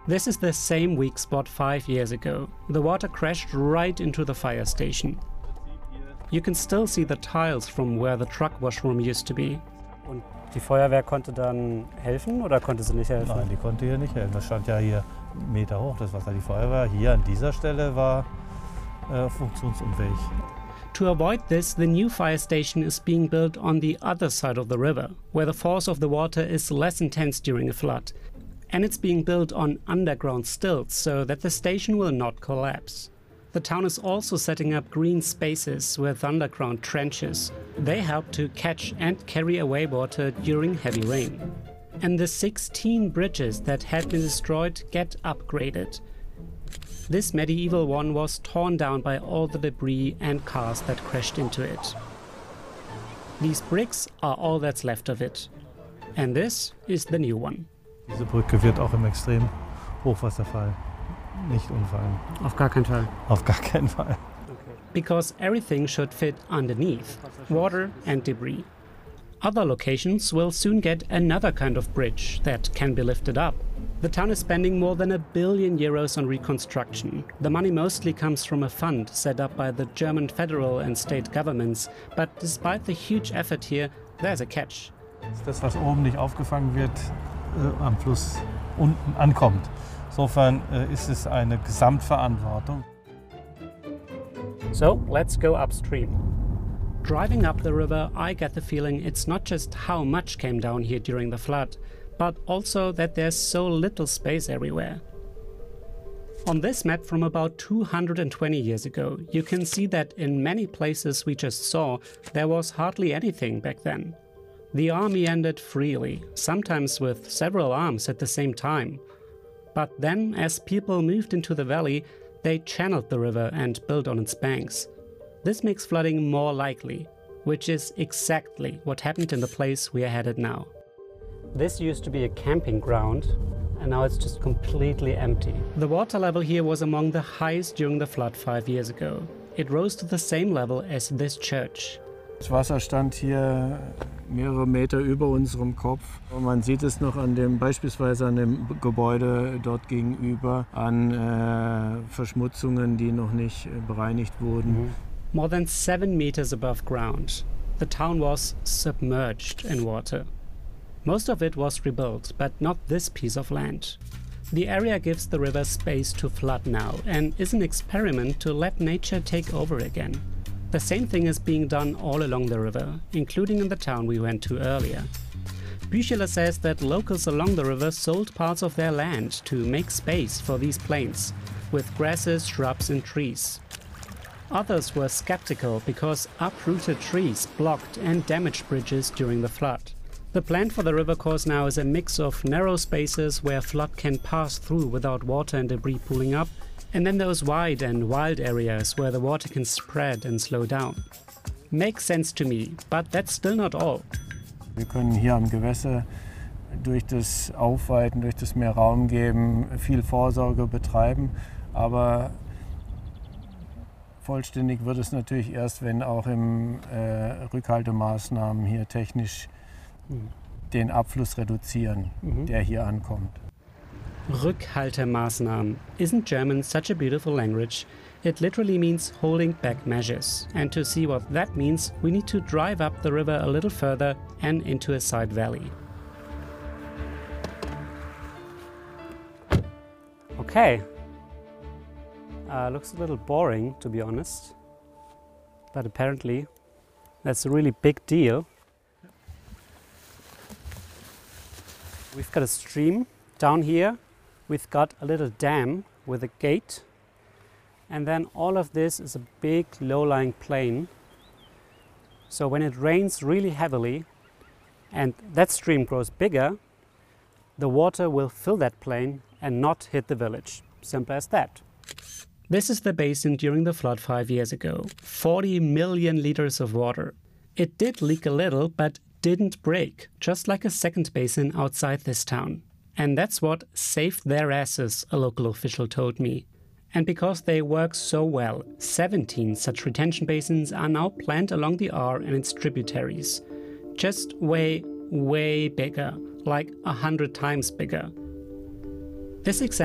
This is the same weak spot 5 years ago. The water crashed right into the fire station. You can still see the tiles from where the truck washroom used to be. Und die Feuerwehr konnte dann helfen oder konnte sie nicht helfen? Nein, die konnte hier nicht helfen. Das stand ja hier 1 Meter hoch, das Wasser. Die Feuerwehr hier an dieser Stelle war funktionsunfähig. To avoid this, the new fire station is being built on the other side of the river, where the force of the water is less intense during a flood. And it's being built on underground stilts so that the station will not collapse. The town is also setting up green spaces with underground trenches. They help to catch and carry away water during heavy rain. And the 16 bridges that had been destroyed get upgraded. This medieval one was torn down by all the debris and cars that crashed into it. These bricks are all that's left of it. And this is the new one. Diese Brücke wird auch im extremen Hochwasserfall nicht umfallen. Auf gar keinen Fall. Auf gar keinen Fall. Because everything should fit underneath, water and debris. Other locations will soon get another kind of bridge that can be lifted up. The town is spending more than €1 billion on reconstruction. The money mostly comes from a fund set up by the German federal and state governments, but despite the huge effort here, there's a catch. Das, was oben nicht aufgefangen wird, am Fluss unten ankommt. Insofern ist es eine Gesamtverantwortung. So, let's go upstream. Driving up the river, I get the feeling it's not just how much came down here during the flood, but also that there's so little space everywhere. On this map from about 220 years ago, you can see that in many places we just saw, there was hardly anything back then. The army ended freely, sometimes with several arms at the same time. But then, as people moved into the valley, they channeled the river and built on its banks. This makes flooding more likely, which is exactly what happened in the place we are headed now. This used to be a camping ground, and now it's just completely empty. The water level here was among the highest during the flood 5 years ago. It rose to the same level as this church. Das Wasser stand hier mehrere Meter über unserem Kopf. Man sieht es noch beispielsweise an dem Gebäude dort gegenüber, an Verschmutzungen, die noch nicht bereinigt wurden. More than 7 meters above ground, the town was submerged in water. Most of it was rebuilt, but not this piece of land. The area gives the river space to flood now and is an experiment to let nature take over again. The same thing is being done all along the river, including in the town we went to earlier. Bücheler says that locals along the river sold parts of their land to make space for these plains, with grasses, shrubs and trees. Others were skeptical because uprooted trees blocked and damaged bridges during the flood. The plan for the river course now is a mix of narrow spaces where flood can pass through without water and debris pooling up, and then those wide and wild areas where the water can spread and slow down. Makes sense to me, but that's still not all. Wir können hier am Gewässer durch das Aufweiten, durch das mehr Raum geben, viel Vorsorge betreiben, aber vollständig wird es natürlich erst, wenn auch im Rückhaltemaßnahmen hier technisch den Abfluss reduzieren, der hier ankommt. Rückhaltemaßnahmen. Isn't German such a beautiful language? It literally means holding back measures. And to see what that means, we need to drive up the river a little further and into a side valley. Okay. Looks a little boring, to be honest. But apparently, that's a really big deal. We've got a stream down here. We've got a little dam with a gate, and then all of this is a big low-lying plain. So when it rains really heavily and that stream grows bigger, the water will fill that plain and not hit the village. Simple as that. This is the basin during the flood 5 years ago. 40 million liters of water. It did leak a little, but didn't break, just like a second basin outside this town. And that's what saved their asses, a local official told me. And because they work so well, 17 such retention basins are now planned along the Ahr and its tributaries. Just way, way bigger, like 100 times bigger. This example